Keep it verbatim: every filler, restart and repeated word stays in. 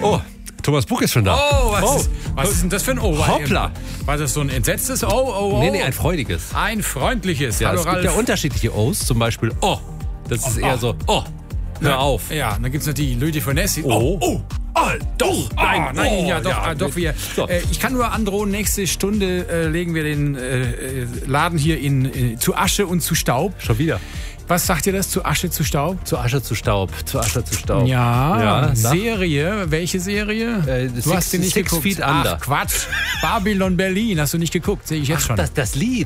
Oh, Thomas Buch ist schon da. Oh, was, Oh. Ist, was ist denn das für ein Oh? Hoppla. War das so ein entsetztes Oh, oh, oh? Nee, nee, ein freudiges. Ein freundliches. Ja, Hallo, es gibt ja Ralf. unterschiedliche O's, zum Beispiel Oh. Das ist Oh, eher oh. so Oh, hör auf. Ja, dann gibt es noch die Louis de Funès. Oh. oh, oh, doch, nein, Ah, nein, oh, ja, doch, ja, ah, doch, wir. so. Äh, ich kann nur androhen, nächste Stunde äh, legen wir den äh, äh, Laden hier in, äh, zu Asche und zu Staub. Schon wieder. Was sagt ihr das, zu Asche, zu Staub? Zu Asche zu Staub. Zu Asche zu Staub. Ja, Ja, sag. Serie. Welche Serie? Äh, du Six- hast sie nicht Six geguckt. Feet Under. Ach, Quatsch. Babylon Berlin. Hast du nicht geguckt? Sehe ich jetzt schon. Das, das Lied.